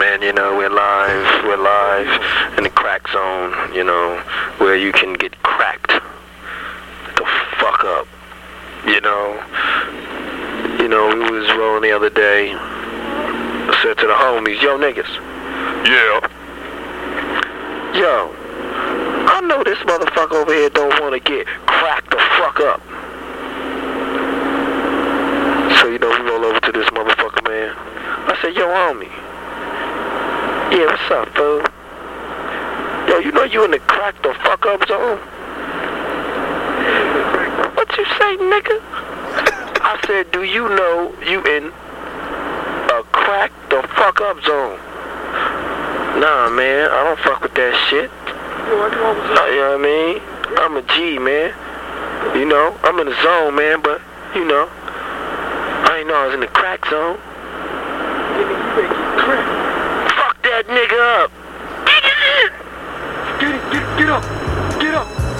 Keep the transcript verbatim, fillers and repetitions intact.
man, you know, we're live, we're live in the crack zone, you know, where you can get cracked the fuck up, you know. You know, we was rolling the other day. I said to the homies, yo, niggas. Yeah. Yo, I know this motherfucker over here don't want to get cracked the fuck up. So, you know, we roll over to this motherfucker, man. I said, yo, homie. Yeah, what's up, fool? Yo, you know you in the crack the fuck up zone? What you say, nigga? I said, do you know you in a crack the fuck up zone? Nah, man, I don't fuck with that shit. Uh, you know what I mean? I'm a G, man. You know, I'm in the zone, man, but, you know, I ain't know I was in the crack zone. Fuck that nigga up. Get it, get, get up, get up.